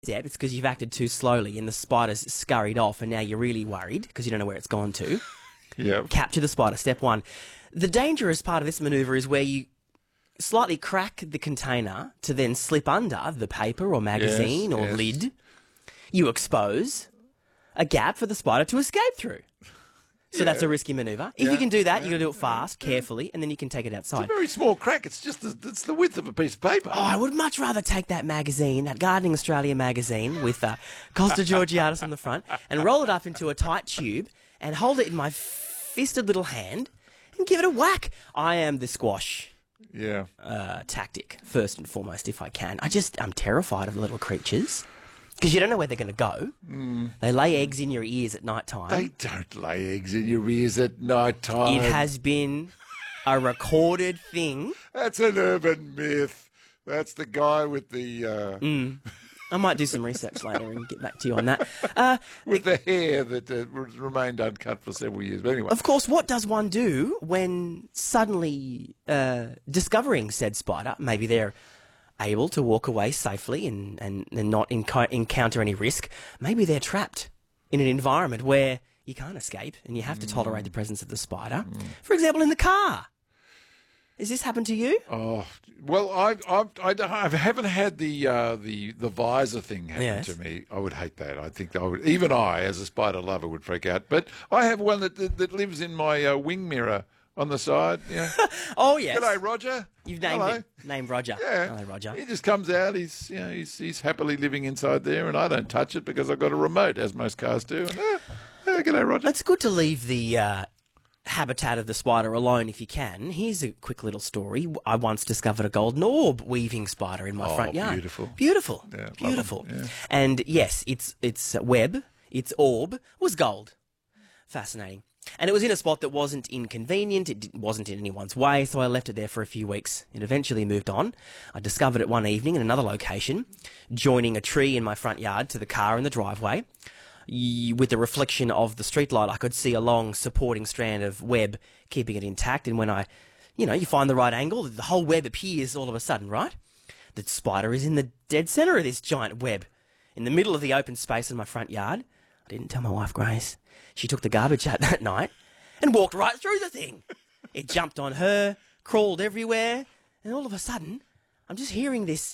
Deb, it's because you've acted too slowly and the spider's scurried off and now you're really worried because you don't know where it's gone to. Yeah. Capture the spider, step one. The dangerous part of this manoeuvre is where you slightly crack the container to then slip under the paper or magazine or lid. You expose a gap for the spider to escape through. So that's a risky manoeuvre. If you can do that, you've got to do it fast, carefully, and then you can take it outside. It's a very small crack. It's just it's the width of a piece of paper. Oh, I would much rather take that magazine, that Gardening Australia magazine with Costa Georgiatus on the front, and roll it up into a tight tube and hold it in my fisted little hand and give it a whack. I am the squash tactic, first and foremost, if I can. I'm terrified of little creatures. Because you don't know where they're going to go. They lay eggs in your ears at night time. They don't lay eggs in your ears at night time. It has been a recorded thing. That's an urban myth. That's the guy with the... I might do some research later and get back to you on that. with the hair that remained uncut for several years. But anyway. Of course, what does one do when suddenly discovering said spider, maybe they're able to walk away safely and not encounter any risk. Maybe they're trapped in an environment where you can't escape and you have to tolerate the presence of the spider. For example, in the car. Has this happened to you? Oh, well, I haven't had the visor thing happen to me. I would hate that. I think even I, as a spider lover, would freak out. But I have one that lives in my wing mirror on the side. Yeah. Oh, yes. G'day, Roger. You've named him. Named Roger. Yeah. Hello, Roger. He just comes out. He's happily living inside there, and I don't touch it because I've got a remote, as most cars do. And, g'day, Roger. It's good to leave the habitat of the spider alone if you can. Here's a quick little story. I once discovered a golden orb weaving spider in my front yard. Beautiful. Beautiful. Yeah, beautiful. yeah. And yes, its web, its orb, was gold. Fascinating. And it was in a spot that wasn't inconvenient, it wasn't in anyone's way, so I left it there for a few weeks. It eventually moved on. I discovered it one evening in another location, joining a tree in my front yard to the car in the driveway. With the reflection of the streetlight, I could see a long supporting strand of web keeping it intact, and when you find the right angle, the whole web appears all of a sudden, right? The spider is in the dead centre of this giant web, in the middle of the open space in my front yard. I didn't tell my wife, Grace. She took the garbage out that night and walked right through the thing. It jumped on her, crawled everywhere, and all of a sudden, I'm just hearing this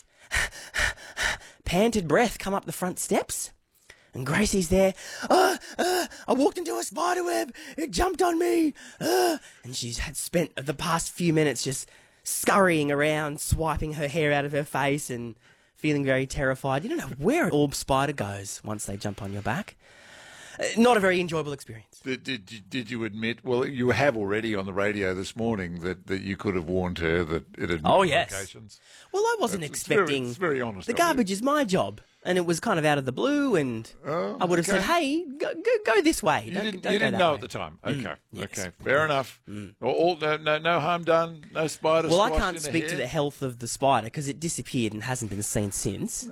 panted breath come up the front steps. And Gracie's there. I walked into a spider web. It jumped on me. And she's had spent the past few minutes just scurrying around, swiping her hair out of her face and feeling very terrified. You don't know where an orb spider goes once they jump on your back. Not a very enjoyable experience. Did you admit, well, you have already on the radio this morning that you could have warned her that it had implications? Well, I wasn't expecting... It's very honest. The garbage is my job. And it was kind of out of the blue, and I would have said, hey, go this way. You didn't know at the time. Okay. Yes. Okay. Fair enough. No harm done. No spider. Well, I can't speak to the health of the spider because it disappeared and hasn't been seen since.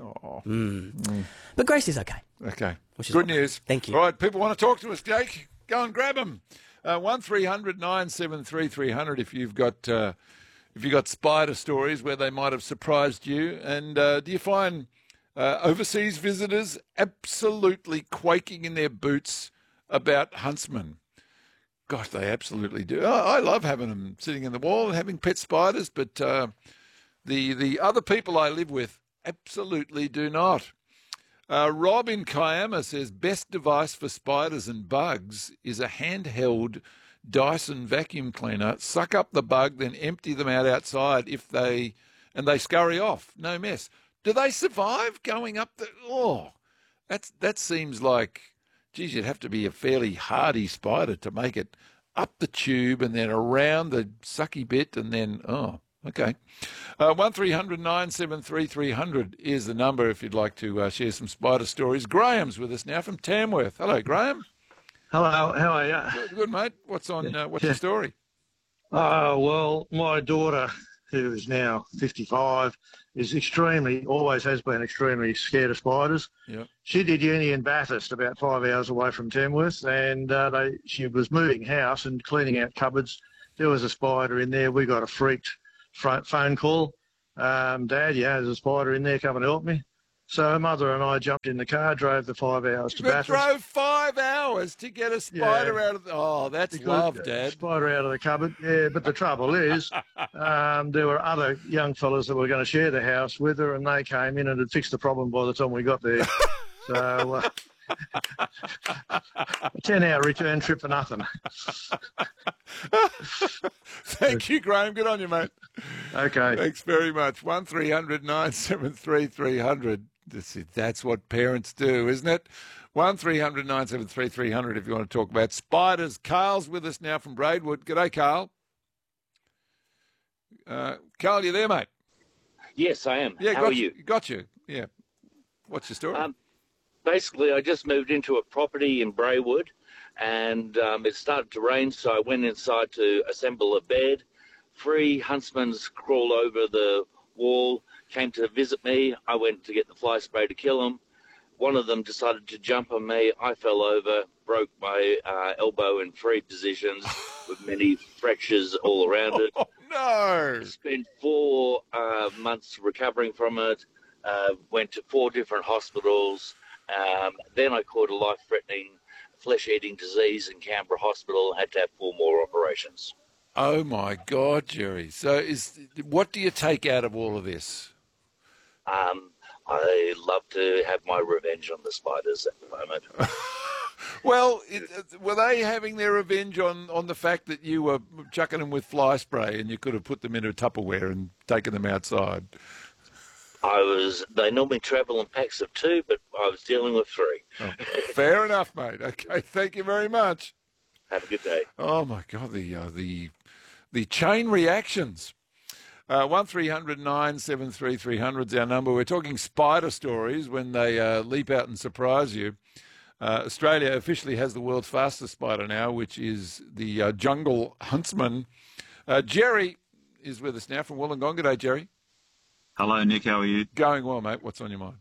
But Grace is okay. Okay. Good news. Thank you. All right, people want to talk to us, Jake. Go and grab them. 1300 973 300 if you've got spider stories where they might have surprised you. And do you find overseas visitors absolutely quaking in their boots about huntsmen? Gosh, they absolutely do. I love having them sitting in the wall and having pet spiders, but the other people I live with absolutely do not. Rob in Kiama says, best device for spiders and bugs is a handheld Dyson vacuum cleaner. Suck up the bug, then empty them out outside and they scurry off. No mess. Do they survive going up the... Oh, that seems like, geez, you'd have to be a fairly hardy spider to make it up the tube and then around the sucky bit and then, okay. 1300 973 300 is the number if you'd like to share some spider stories. Graham's with us now from Tamworth. Hello, Graham. Hello, how are you? Good, mate. What's your story? Well, my daughter, who is now 55, is always has been extremely scared of spiders. Yep. She did uni in Bathurst, about 5 hours away from Tamworth, and she was moving house and cleaning out cupboards. There was a spider in there. We got a freaked phone call. Dad, there's a spider in there. Come and help me. So her mother and I jumped in the car, drove the 5 hours to But Bathurst. drove 5 hours to get a spider out of the... Oh, that's love, Dad. Spider out of the cupboard. Yeah, but the trouble is, there were other young fellas that were going to share the house with her, and they came in and had fixed the problem by the time we got there. So, a 10-hour return trip for nothing. Thank you, Graham. Good on you, mate. Okay. Thanks very much. 1300 973 300. That's what parents do, isn't it? 1300 973 300 if you want to talk about spiders. Carl's with us now from Braidwood. G'day, Carl. Carl, you there, mate? Yes, I am. Yeah, How are you? Got you. Yeah. What's your story? Basically, I just moved into a property in Braidwood, and it started to rain, so I went inside to assemble a bed. 3 huntsmen crawled over the wall, came to visit me. I went to get the fly spray to kill them. One of them decided to jump on me. I fell over, broke my elbow in 3 positions with many fractures all around it. Oh, no! Spent 4 months recovering from it. Went to 4 different hospitals. Then I caught a life-threatening flesh-eating disease in Canberra Hospital and had to have 4 more operations. Oh, my God, Jerry. So what do you take out of all of this? I love to have my revenge on the spiders at the moment. Well, were they having their revenge on the fact that you were chucking them with fly spray and you could have put them into a Tupperware and taken them outside? They normally travel in packs of 2, but I was dealing with 3. Oh, fair enough, mate. Okay, thank you very much. Have a good day. Oh, my God, the chain reactions. 1300 973 300 is our number. We're talking spider stories when they leap out and surprise you. Australia officially has the world's fastest spider now, which is the jungle huntsman. Jerry is with us now from Wollongong. G'day, Jerry. Hello, Nick. How are you? Going well, mate. What's on your mind?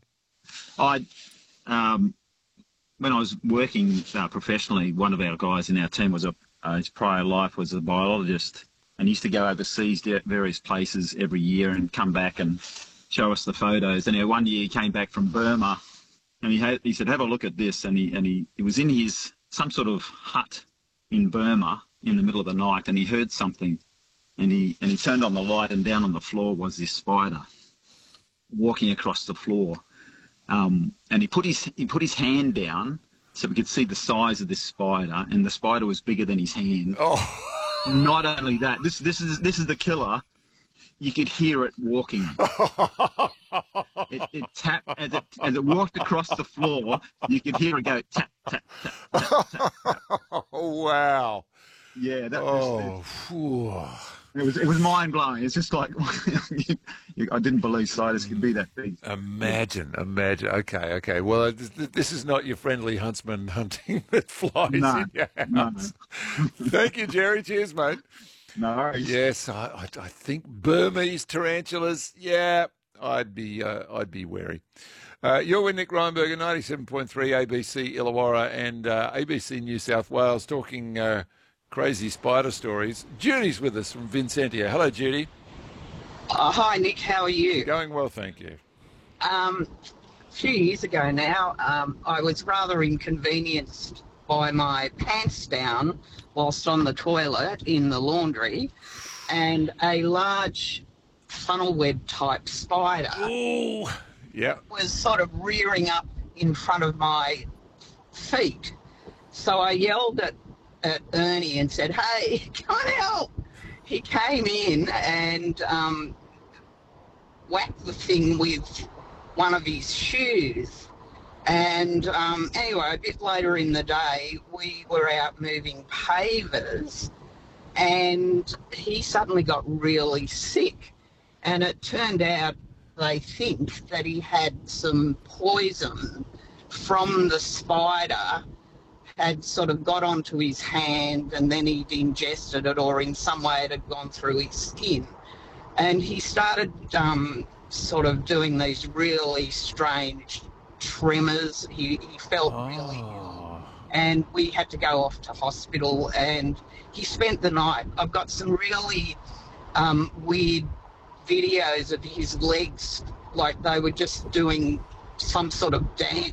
When I was working professionally, one of our guys in our team was his prior life was a biologist, and he used to go overseas to various places every year and come back and show us the photos. And one year he came back from Burma, and he said, "Have a look at this." And he was in some sort of hut in Burma in the middle of the night, and he heard something, and he turned on the light, and down on the floor was this spider walking across the floor. And he put his hand down so we could see the size of this spider, and the spider was bigger than his hand. Oh. Not only that, this is the killer. You could hear it walking. It tapped as it walked across the floor. You could hear it go tap tap tap tap tap. Tap. Oh, wow. Yeah, that was. It was mind blowing. It's just like I didn't believe spiders could be that big. Imagine. Okay. Well, this is not your friendly huntsman hunting that flies in your house. No. Thank you, Jerry. Cheers, mate. No worries. Yes, I think Burmese tarantulas. Yeah, I'd be wary. You're with Nick Reinberger, 97.3 ABC Illawarra and ABC New South Wales, talking crazy spider stories. Judy's with us from Vincentia. Hello, Judy. Hi, Nick. How are you? Going well, thank you. A few years ago now, I was rather inconvenienced by my pants down whilst on the toilet in the laundry, and a large funnel web type spider was sort of rearing up in front of my feet. So I yelled at Ernie and said, "Hey, come and help." He came in and whacked the thing with one of his shoes. And anyway, a bit later in the day, we were out moving pavers, and he suddenly got really sick. And it turned out, they think, that he had some poison from the spider, had sort of got onto his hand, and then he'd ingested it, or in some way it had gone through his skin. And he started sort of doing these really strange tremors. He felt really ill, and we had to go off to hospital, and he spent the night. I've got some really weird videos of his legs, like they were just doing some sort of dance